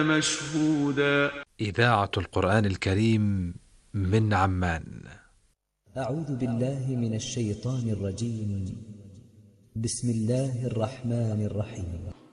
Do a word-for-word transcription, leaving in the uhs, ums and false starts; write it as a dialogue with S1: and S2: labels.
S1: مشهودا.
S2: إذاعة القرآن الكريم من عمان.
S3: أعوذ بالله من الشيطان الرجيم. بسم الله الرحمن الرحيم.